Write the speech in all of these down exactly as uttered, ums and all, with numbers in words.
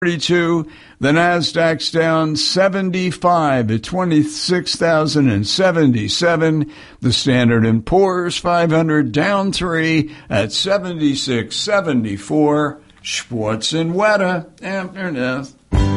thirty-two. The Nasdaq's down seventy-five at twenty-six thousand seventy-seven. The Standard and Poor's five hundred down three at seventy-six seventy-four. Schwartz and Weta, afternoon.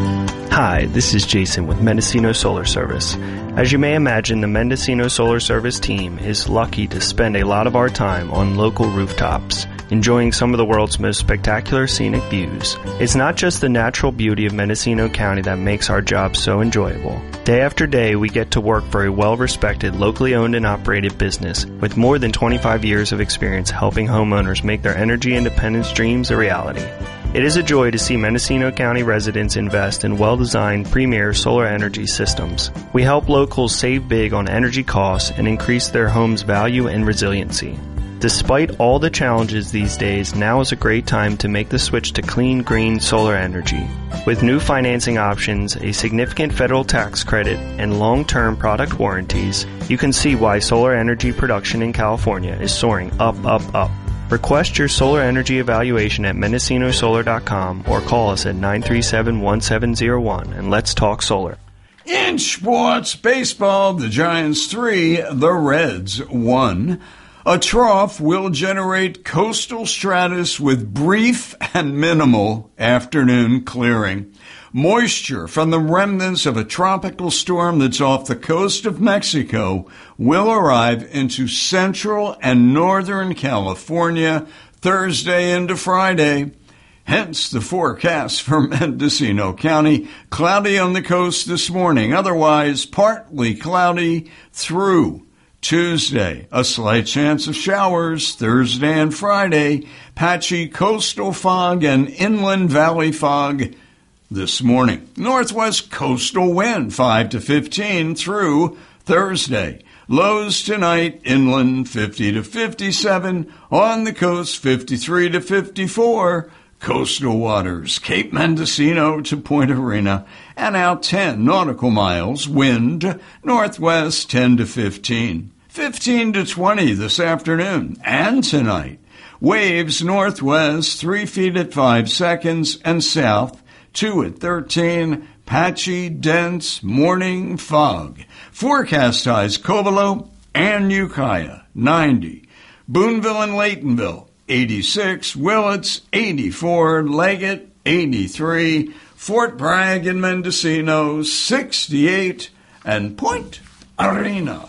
Hi, this is Jason with Mendocino Solar Service. As you may imagine, the Mendocino Solar Service team is lucky to spend a lot of our time on local rooftops, enjoying some of the world's most spectacular scenic views. It's not just the natural beauty of Mendocino County that makes our job so enjoyable. Day after day, we get to work for a well-respected, locally owned and operated business with more than twenty-five years of experience helping homeowners make their energy independence dreams a reality. It is a joy to see Mendocino County residents invest in well-designed, premier solar energy systems. We help locals save big on energy costs and increase their home's value and resiliency. Despite all the challenges these days, now is a great time to make the switch to clean, green solar energy. With new financing options, a significant federal tax credit, and long-term product warranties, you can see why solar energy production in California is soaring up, up, up. Request your solar energy evaluation at Mendocino Solar dot com or call us at nine three seven, one seven zero one and let's talk solar. In sports, baseball, the Giants three, the Reds one. A trough will generate coastal stratus with brief and minimal afternoon clearing. Moisture from the remnants of a tropical storm that's off the coast of Mexico will arrive into central and northern California Thursday into Friday. Hence the forecast for Mendocino County. Cloudy on the coast this morning, otherwise partly cloudy through Tuesday. A slight chance of showers Thursday and Friday. Patchy coastal fog and inland valley fog this morning. Northwest coastal wind five to fifteen through Thursday. Lows tonight, inland fifty to fifty-seven. On the coast, fifty-three to fifty-four. Coastal waters, Cape Mendocino to Point Arena, and out ten nautical miles. Wind northwest ten to fifteen. fifteen to twenty this afternoon and tonight. Waves northwest three feet at five seconds and south two at thirteen. Patchy, dense morning fog. Forecast highs Covelo and Ukiah ninety. Boonville and Laytonville eighty-six. Willits eighty-four. Leggett eighty-three. Fort Bragg and Mendocino sixty-eight. And Point Arena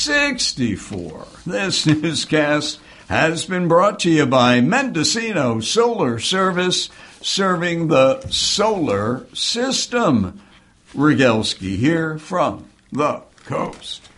sixty-four. This newscast has been brought to you by Mendocino Solar Service, serving the solar system. Rigelski here from the coast.